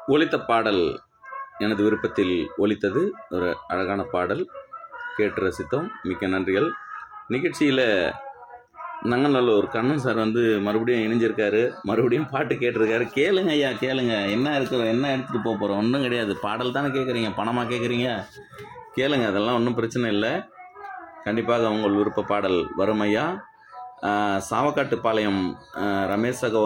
ஒலித்த பாடல் எனது விருப்பத்தில் ஒலித்தது. ஒரு அழகான பாடல் கேட்டு ரசித்தோம். மிக்க நன்றிகள். நிகழ்ச்சியில் நங்கநல்லூர் கண்ணன் சார் மறுபடியும் இணைஞ்சிருக்காரு. மறுபடியும் பாட்டு கேட்டிருக்காரு. கேளுங்க ஐயா, கேளுங்க. என்ன எடுத்துகிட்டு போக போகிறோம்? ஒன்றும் கிடையாது. பாடல் தானே கேட்குறீங்க, பணமாக கேட்குறீங்க. கேளுங்க, அதெல்லாம் ஒன்றும் பிரச்சனை இல்லை. கண்டிப்பாக உங்கள் விருப்ப பாடல் வரும் ஐயா. சாவக்காட்டுப்பாளையம் ரமேஷ் சகோ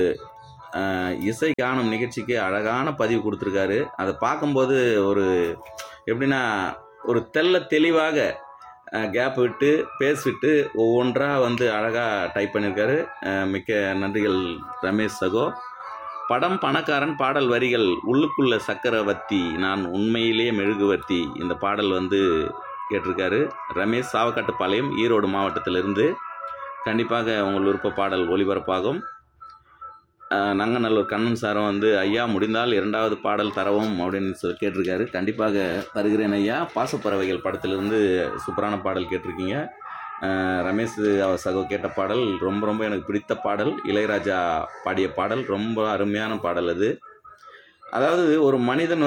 இசை காணும் நிகழ்ச்சிக்கு அழகான பதிவு கொடுத்துருக்காரு. அதை பார்க்கும்போது எப்படின்னா ஒரு தெளிவாக கேப் விட்டு பேசிவிட்டு ஒவ்வொன்றாக அழகாக டைப் பண்ணியிருக்காரு. மிக்க நன்றிகள் ரமேஷ் சகோ. படம் பணக்காரன், பாடல் வரிகள் உள்ளுக்குள்ள சக்கரவர்த்தி, நான் உண்மையிலேயே மெழுகுவர்த்தி. இந்த பாடல் கேட்டிருக்காரு ரமேஷ், சாவக்காட்டுப்பாளையம், ஈரோடு மாவட்டத்திலிருந்து. கண்டிப்பாக உங்கள் விருப்ப பாடல் ஒளிபரப்பாகும். நங்கநல்லூர் கண்ணன் சாரும் ஐயா முடிந்தால் 2வது பாடல் தரவும் அப்படின்னு கேட்டிருக்காரு. கண்டிப்பாக தருகிறேன் ஐயா. பாசப்பறவைகள் படத்திலிருந்து சூப்பரான பாடல் கேட்டிருக்கீங்க. ரமேஷ் சகோ கேட்ட பாடல் ரொம்ப எனக்கு பிடித்த பாடல். இளையராஜா பாடிய பாடல், ரொம்ப அருமையான பாடல் அது. அதாவது ஒரு மனிதன்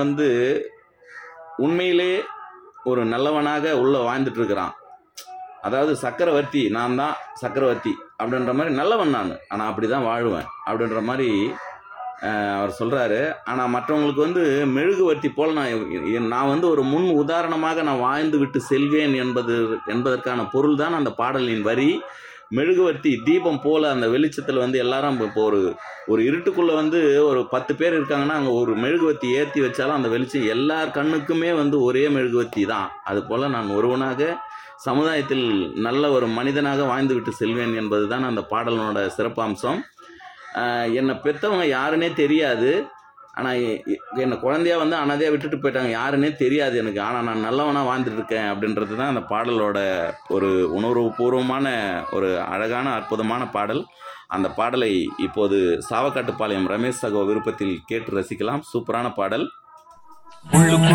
உண்மையிலே ஒரு நல்லவனாக உள்ள வாழ்ந்துட்டுருக்கிறான். அதாவது சக்கரவர்த்தி, நான் தான் சக்கரவர்த்தி அப்படின்ற மாதிரி நல்லவன் நான், ஆனால் அப்படி தான் வாழ்வேன் அப்படின்ற மாதிரி அவர் சொல்கிறாரு. ஆனால் மற்றவங்களுக்கு மெழுகுவர்த்தி போல் நான் ஒரு முன் உதாரணமாக நான் வாழ்ந்து விட்டு செல்வேன் என்பதற்கான பொருள் தான் அந்த பாடலின் வரி. மெழுகுவர்த்தி தீபம் போல் அந்த வெளிச்சத்தில் எல்லாரும் இப்போ ஒரு இருட்டுக்குள்ளே ஒரு 10 பேர் இருக்காங்கன்னா அங்கே ஒரு மெழுகுவர்த்தி ஏற்றி வச்சாலும் அந்த வெளிச்சம் எல்லார் கண்ணுக்குமே ஒரே மெழுகுவர்த்தி தான். அதுபோல் நான் ஒருவனாக சமுதாயத்தில் நல்ல ஒரு மனிதனாக வாழ்ந்து விட்டு செல்வேன் என்பது தான் அந்த பாடலோட சிறப்பம்சம். என்னை பெற்றவங்க யாருன்னே தெரியாது, ஆனால் என்னை குழந்தையா அனாதையாக விட்டுட்டு போயிட்டாங்க, யாருன்னே தெரியாது எனக்கு. ஆனால் நான் நல்லவனாக வாழ்ந்துட்டுருக்கேன் அப்படின்றது தான் அந்த பாடலோட ஒரு உணர்வுபூர்வமான ஒரு அழகான அற்புதமான பாடல். அந்த பாடலை இப்போது சாவக்காட்டுப்பாளையம் ரமேஷ் சகோ விருப்பத்தில் கேட்டு ரசிக்கலாம். சூப்பரான பாடல்.